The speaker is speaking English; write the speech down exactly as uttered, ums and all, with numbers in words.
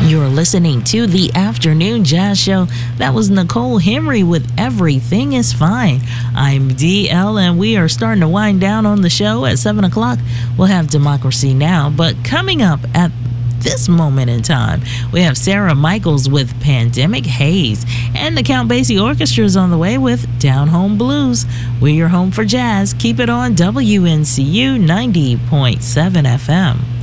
You're listening to the Afternoon Jazz Show. That was Nicole Henry with Everything is Fine. I'm D L, and we are starting to wind down on the show. At seven o'clock, we'll have Democracy Now! But coming up at this moment in time, we have Sarah Michaels with Pandemic Haze, and the Count Basie Orchestra is on the way with Down Home Blues. We're your home for jazz. Keep it on W N C U ninety point seven F M.